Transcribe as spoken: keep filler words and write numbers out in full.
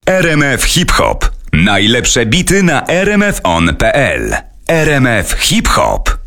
R M F Hip Hop. Najlepsze bity na r m f on kropka p l. R M F Hip Hop.